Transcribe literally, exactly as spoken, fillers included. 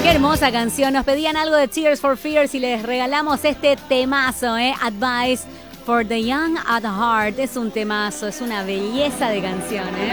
Qué hermosa canción. Nos pedían algo de Tears for Fears y les regalamos este temazo, ¿eh? Advice for the Young at Heart. Es un temazo, es una belleza de canción, ¿eh?